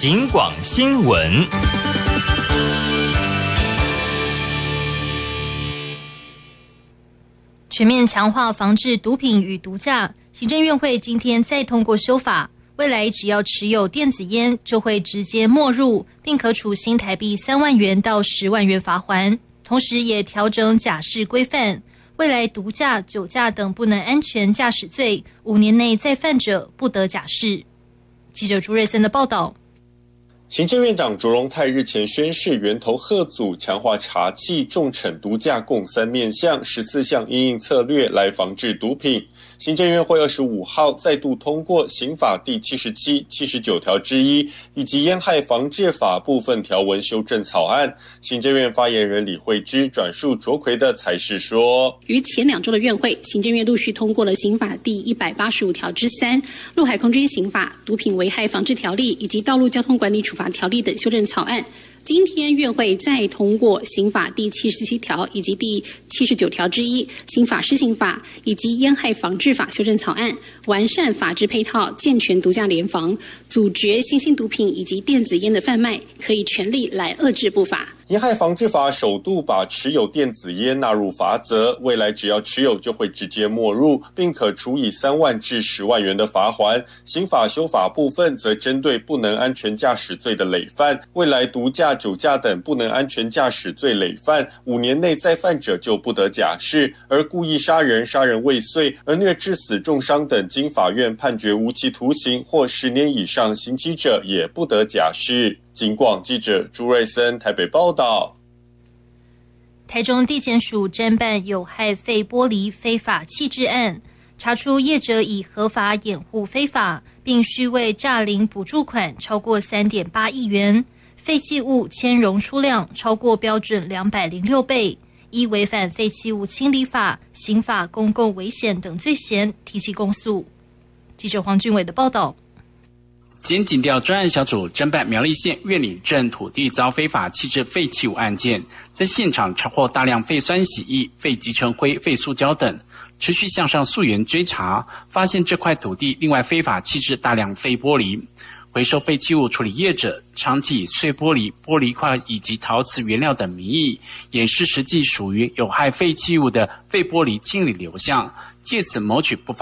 警广新闻。 全面强化防治毒品与毒驾，行政院会今天再通过修法，未来只要持有电子烟就会直接没入，并可处新台币3万元到10万元罚锾。同时也调整假释规范，未来毒驾、酒驾等不能安全驾驶罪，5年内再犯者不得假释。记者朱瑞森的报道。 行政院长卓荣泰日前宣示，源头吓阻，强化查缉、重惩毒驾共3面向、14项因应策略来防治毒品。行政院会25号再度通过刑法第77、79条之一以及烟害防治法部分条文修正草案。行政院发言人李惠芝转述卓奎的采释说， 于前2周的院会，行政院陆续通过了刑法第185条之3、陆海空军刑法、毒品危害防治条例以及道路交通管理处罚条例等修正草案。今天院会再通过刑法第77条以及第79条之一、刑法施行法以及烟害防治法修正草案，完善法制配套，健全毒驾联防，阻绝新兴毒品以及电子烟的贩卖，可以全力来遏制不法。 烟害防治法首度把持有电子烟纳入罚则，未来只要持有就会直接没入，并可处以3万至10万元的罚锾。刑法修法部分则针对不能安全驾驶罪的累犯，未来毒驾、酒驾等不能安全驾驶罪累犯，5年内再犯者就不得假释，而故意杀人、杀人未遂、儿虐致死、重伤等经法院判决无期徒刑或10年以上刑期者也不得假释。警广记者朱瑞森台北报道。 台中地检署侦办有害废玻璃非法弃置案，查出业者以合法掩护非法，并虚伪诈领补助款超过3.8亿元，废弃物铅溶出量超过标准206倍，依违反废弃物清理法、刑法公共危险等罪嫌提起公诉。记者黄俊伟的报道。 检警调专案小组侦办苗栗县苑里镇土地遭非法弃置废弃物案件，在现场查获大量废酸洗液、废集成灰、废塑胶等，持续向上溯源追查，发现这块土地另外非法弃置大量废玻璃。回收废弃物处理业者长期以碎玻璃、玻璃块以及陶瓷原料等名义，掩饰实际属于有害废弃物的废玻璃清理流向，借此谋取不法